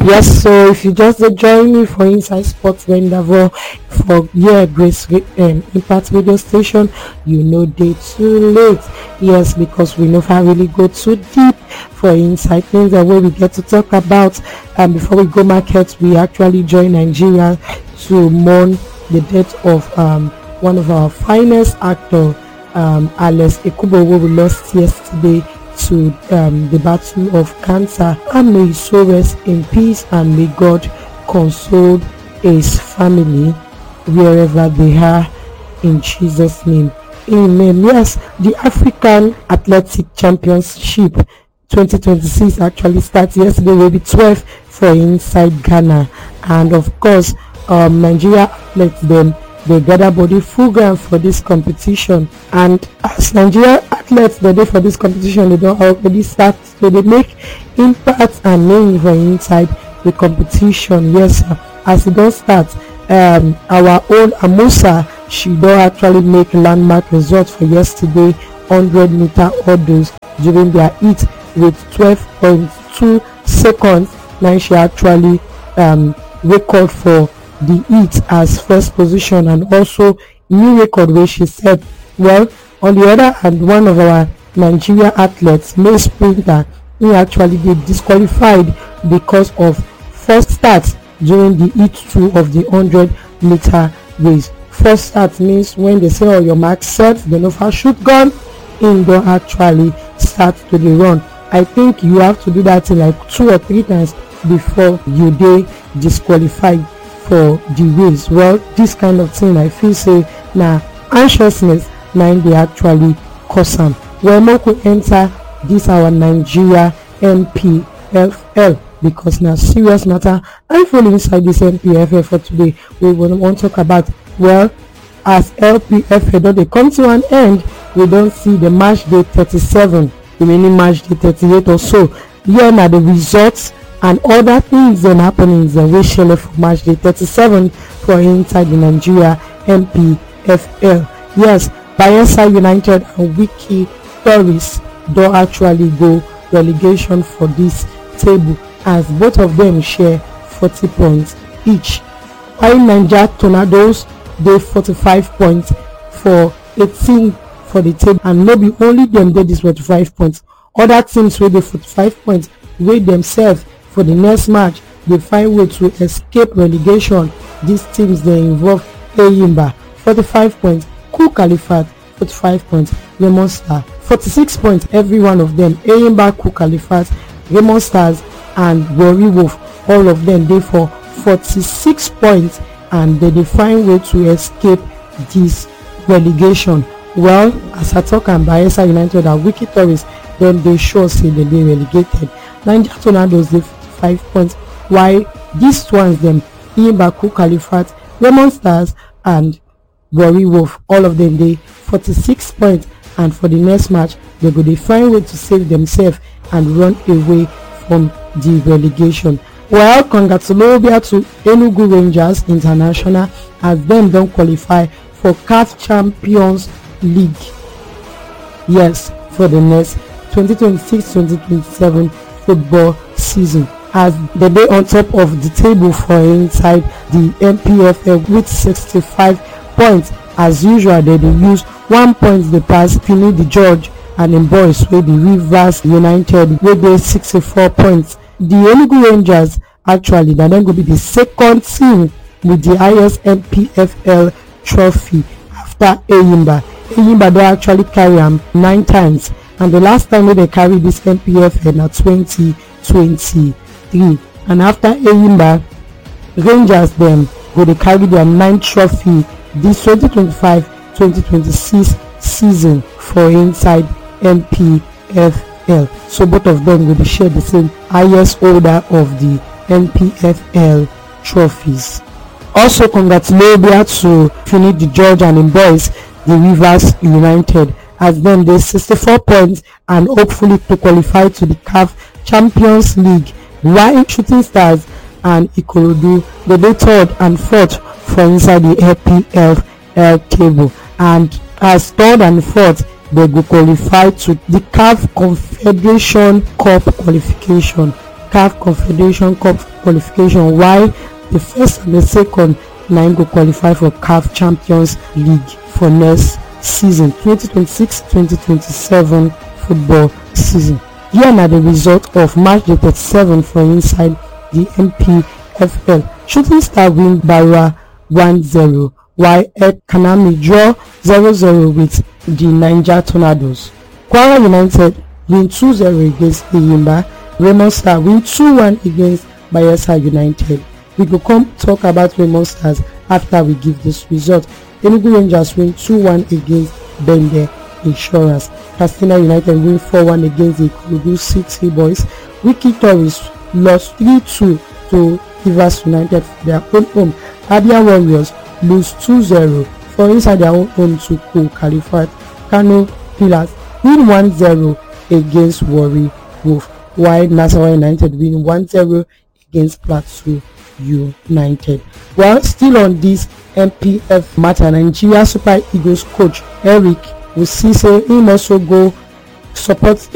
Yes, so if you just join me for Inside Sports Rendezvous for Grace Impact Radio Station, you know they too late. Yes, because we never really go too deep for inside things and where we get to talk about. And before we go market, we actually join Nigeria to mourn the death of one of our finest actor, Alex Ekubo, who we lost yesterday to the battle of cancer. And may his soul rest in peace, and may God console his family wherever they are, in Jesus' name. Amen. Yes, the African Athletic Championship 2026 actually started yesterday. Will be 12 for inside Ghana, and of course Nigeria athletes they gather body full ground for this competition. And as Nigeria athletes they do for this competition, they don't already start, so they make impact and name for inside the competition. Yes, as it does start, our own Amusa, she don't actually make landmark results for yesterday 100-meter hurdles during their heat with 12.2 seconds. Now she actually record for the heat as first position, and also new record where she said, well, on the other hand, one of our Nigeria athletes, May Sprinter, he actually get disqualified because of first start during the heat 2 of the 100-meter race. First start means when they say, oh, your mark set, they know for shoot gun, in don't actually start to the run. I think you have to do that in like 2 or 3 times before you dey disqualified for the race. Well, this kind of thing I feel say now anxiousness now they actually cause them. Well, more could enter this our Nigeria MPFL, because now serious matter I fall inside this MPFL for today. We want to talk about, well, as LPFL don't they come to an end, we don't see the match day 37, the mini match day 38 or so. Here now the results and other things then happenings and we share for match day 37 for inside the Nigeria MPFL. Yes, Bayelsa United and Wiki Tourists don't actually go relegation for this table, as both of them share 40 points each, while Niger Tornadoes they 45 points for 18 for the table, and maybe only them did this 45 points. Other teams with the 45 points with themselves for the next match, they find way to escape relegation. These teams they involve Eyimba 45 points, Ku Kalifat 45 points, Raymond Stars 46 points every one of them. Eyimba, Ku Kalifat, Raymond Stars and Warri Wolf, all of them they for 46 points, and they find way to escape this relegation. Well, as I talk, and Bayelsa United and Wiki Tourists, then they sure say that they relegated. Niger Tornadoes they 5 points, while these ones them Eyimba, Ku Kalifat, Raymond Stars and Warri Wolf, all of them they 46 points, and for the next match they go they find way to save themselves and run away from the relegation. Well, congratulations to Enugu Rangers International, as them don't qualify for CAF Champions League. Yes, for the next 2026-2027 football season, as they be on top of the table for inside the MPFL with 65 points. As usual, they use 1 point they pass Fini the George and then boys with the Rivers United with the 64 points. The Enugu Rangers actually that then go be the second team with the highest MPFL trophy after Eyimba. Eyimba they actually carry them 9 times, and the last time they carry this MPFL na 2023. And after Eyimba, Rangers them go they carry their 9th trophy this 2025-2026 season for inside MPFL. So both of them will share the same highest order of the MPFL trophies. Also, congratulations to Fini the George and in boys, the Rivers United, as them they 64 points and hopefully to qualify to the CAF Champions League, while Shooting Stars and Ikorodu they do 3rd and 4th for inside the LPFL table, and as 3rd and 4th they go qualify to the CAF Confederation Cup qualification. CAF Confederation Cup qualification, while the first and the second na go qualify for CAF Champions League for next season 2026-2027 football season. Here na the result of match day 37 for inside the MPFL. Shooting Star win Barra 1-0, while Ed Kanami draw 0-0 with the Niger Tornadoes. Kwara United win 2-0 against Eyimba. Raymond Star win 2-1 against Bayelsa United. We go come talk about Raymond Stars after we give this result. Enugu Rangers win 2-1 against Bende Insurance. Katsina United win 4-1 against the Ikorodu City Boys. Wiki Tourists lost 3-2 to Rivers United for their own home. Abia Warriors lose 2-0 for inside their own home to Califat. Kano Pillars win 1-0 against Warri Wolf, while Nasarawa United win 1-0 against Plateau United. While still on this MPF matter, Nigeria Super Eagles coach Eric Wusise him also go support